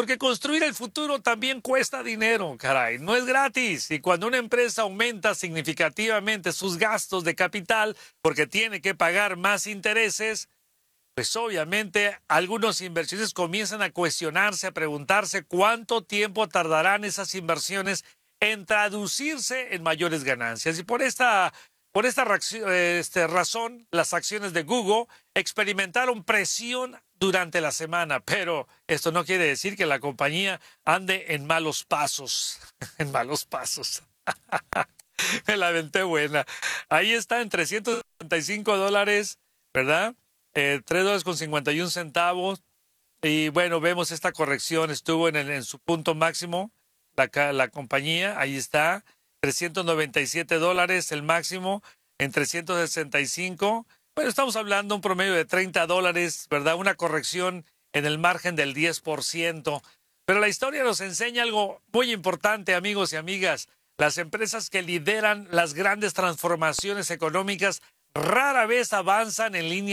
Porque construir el futuro también cuesta dinero, caray, no es gratis. Y cuando una empresa aumenta significativamente sus gastos de capital porque tiene que pagar más intereses, pues obviamente algunos inversionistas comienzan a cuestionarse, a preguntarse cuánto tiempo tardarán esas inversiones en traducirse en mayores ganancias. Y por esta razón, las acciones de Google experimentaron presión durante la semana, pero esto no quiere decir que la compañía ande en malos pasos, en malos pasos. Me la aventé buena. Ahí está en $375, ¿verdad? $3.51. Y bueno, vemos esta corrección, estuvo en su punto máximo, la compañía, ahí está, $397, el máximo, en 365. Bueno, estamos hablando un promedio de $30, ¿verdad? Una corrección en el margen del 10%. Pero la historia nos enseña algo muy importante, amigos y amigas. Las empresas que lideran las grandes transformaciones económicas rara vez avanzan en línea